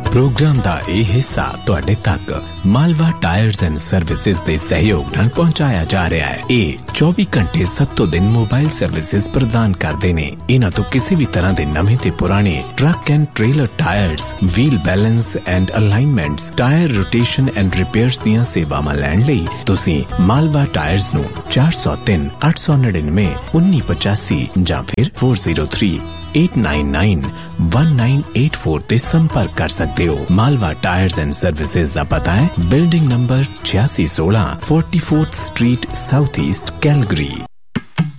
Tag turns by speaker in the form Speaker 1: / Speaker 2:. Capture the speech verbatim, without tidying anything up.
Speaker 1: Programme दा ये हिस्सा तुहाडे तक मालवा टायर्स एंड सर्विसेज दे सहयोग नाल पहुंचाया जा रहा है। ये चौबीस घंटे सत्तो दिन मोबाइल सर्विसेज प्रदान करते ने। इन्हां तो किसी भी तरह के नवे ते पुराने truck and trailer tyres, wheel balance and alignments, tyre rotation and repairs दियां सेवावां लैण लई तुसीं मालवा टायर्स नूं चार सौ तीन अठ सौ नड़िनवे उन्नी पचासी जां फिर four zero three eight nine nine one nine eight four ते संपर्क कर सकते हो। मालवा टायर्स एंड सर्विसेज का पता है बिल्डिंग नंबर छियासी सोलह forty fourth street south east Calgary.